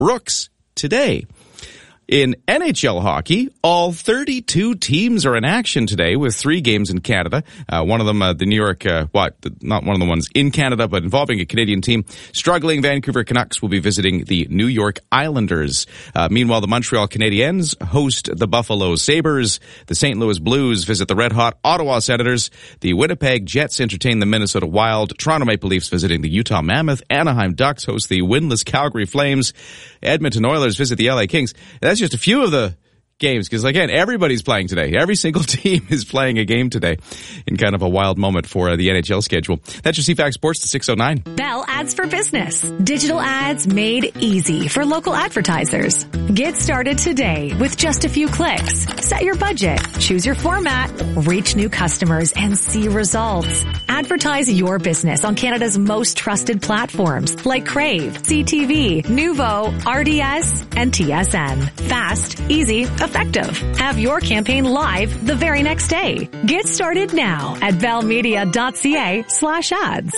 Rooks today. In NHL hockey, all 32 teams are in action today with 3 games in Canada. One of them, the New York, not one of the ones in Canada, but involving a Canadian team. Struggling Vancouver Canucks will be visiting the New York Islanders. Meanwhile, the Montreal Canadiens host the Buffalo Sabres. The St. Louis Blues visit the red-hot Ottawa Senators. The Winnipeg Jets entertain the Minnesota Wild. Toronto Maple Leafs visiting the Utah Mammoth. Anaheim Ducks host the winless Calgary Flames. Edmonton Oilers visit the LA Kings. That's just a few of the games, because again, everybody's playing today. Every single team is playing a game today in kind of a wild moment for the NHL schedule. That's your CFAX Sports to 6:09. Bell Ads for Business. Digital ads made easy for local advertisers. Get started today with just a few clicks. Set your budget, choose your format, reach new customers, and see results. Advertise your business on Canada's most trusted platforms like Crave, CTV, Nuvo, RDS, and TSN. Fast, easy, effective. Have your campaign live the very next day. Get started now at bellmedia.ca/ads.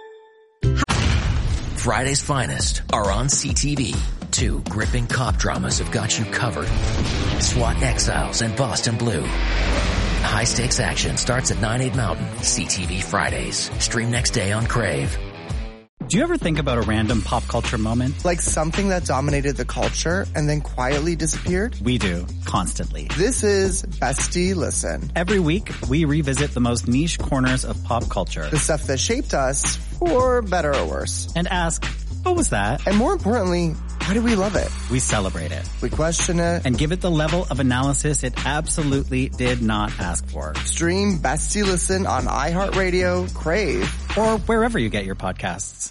Friday's finest are on CTV. 2 gripping cop dramas have got you covered. SWAT Exiles and Boston Blue. High-stakes action starts at 9/8 Mountain. CTV Fridays. Stream next day on Crave. Do you ever think about a random pop culture moment? Like something that dominated the culture and then quietly disappeared? We do, constantly. This is Bestie Listen. Every week, we revisit the most niche corners of pop culture. The stuff that shaped us, for better or worse. And ask, what was that? And more importantly, why do we love it? We celebrate it. We question it. And give it the level of analysis it absolutely did not ask for. Stream Bestie Listen on iHeartRadio, Crave, or wherever you get your podcasts.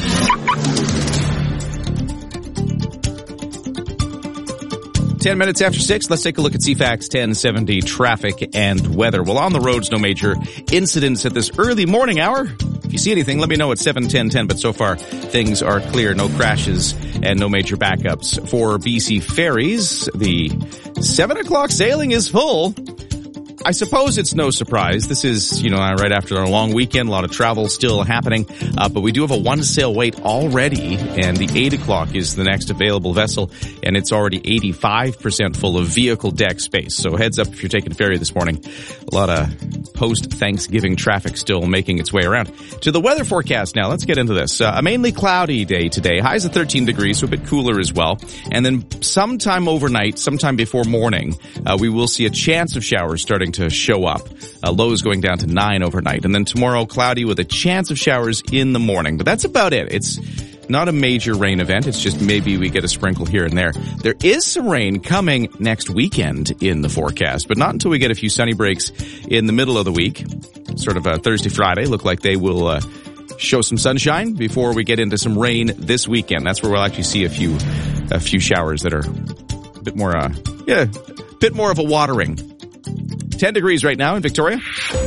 10 minutes after 6, let's take a look at CFAX 1070 traffic and weather. Well, on the roads, no major incidents at this early morning hour. If you see anything, let me know at 7:10:10, but so far things are clear. No crashes and no major backups. For BC Ferries, the 7 o'clock sailing is full. I suppose it's no surprise. This is, right after our long weekend, a lot of travel still happening. But we do have a 1 sail wait already, and the 8 o'clock is the next available vessel, and it's already 85% full of vehicle deck space. So heads up if you're taking ferry this morning. A lot of post-Thanksgiving traffic still making its way around. To the weather forecast now. Let's get into this. A mainly cloudy day today. Highs at 13 degrees, so a bit cooler as well. And then sometime overnight, sometime before morning, we will see a chance of showers starting to show up. Lows going down to 9 overnight. And then tomorrow, cloudy with a chance of showers in the morning. But that's about it. It's not a major rain event. It's just maybe we get a sprinkle here and there. There is some rain coming next weekend in the forecast, but not until we get a few sunny breaks in the middle of the week. Sort of Thursday, Friday. Look like they will show some sunshine before we get into some rain this weekend. That's where we'll actually see a few showers that are a bit more, bit more of a watering. 10 degrees right now in Victoria.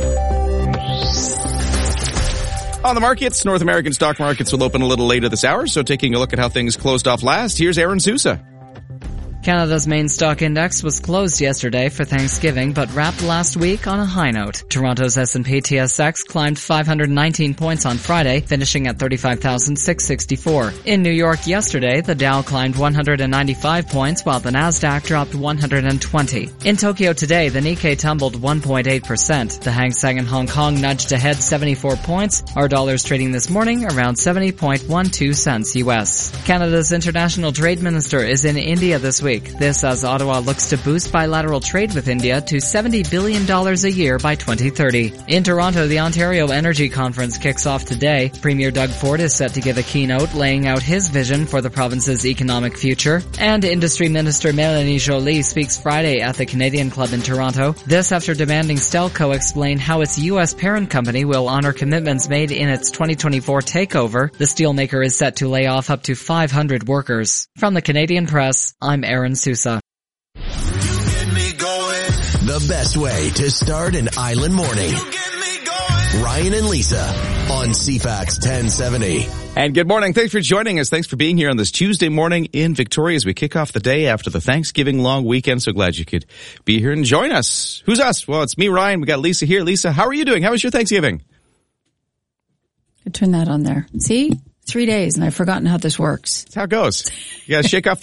On the markets, North American stock markets will open a little later this hour, so taking a look at how things closed off last, here's Aaron Sousa. Canada's main stock index was closed yesterday for Thanksgiving, but wrapped last week on a high note. Toronto's S&P TSX climbed 519 points on Friday, finishing at 35,664. In New York yesterday, the Dow climbed 195 points, while the Nasdaq dropped 120. In Tokyo today, the Nikkei tumbled 1.8%. The Hang Seng in Hong Kong nudged ahead 74 points. Our dollars trading this morning around 70.12 cents US. Canada's international trade minister is in India this week. This as Ottawa looks to boost bilateral trade with India to $70 billion a year by 2030. In Toronto, the Ontario Energy Conference kicks off today. Premier Doug Ford is set to give a keynote laying out his vision for the province's economic future. And Industry Minister Mélanie Joly speaks Friday at the Canadian Club in Toronto. This after demanding Stelco explain how its U.S. parent company will honor commitments made in its 2024 takeover. The steelmaker is set to lay off up to 500 workers. From the Canadian Press, I'm Aaron Sousa. The best way to start an island morning. Ryan and Lisa on CFAX 1070. And good morning. Thanks for joining us. Thanks for being here on this Tuesday morning in Victoria as we kick off the day after the Thanksgiving long weekend. So glad you could be here and join us. Who's us? Well, it's me, Ryan. We got Lisa here. Lisa, how are you doing? How was your Thanksgiving? Turn that on there. See? 3 days and I've forgotten how this works. That's how it goes. You gotta shake off